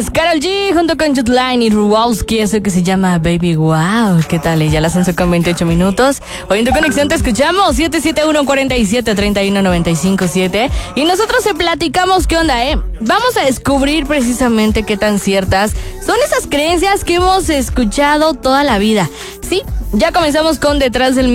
es Karol G junto con Jutline y Ruwowski, eso que se llama Baby Wow. ¿Qué tal? Ya las 11:28. Hoy en Tu Conexión te escuchamos 771-47-31-95-7 y nosotros te platicamos qué onda, Vamos a descubrir precisamente qué tan ciertas son esas creencias que hemos escuchado toda la vida. Sí, ya comenzamos con Detrás del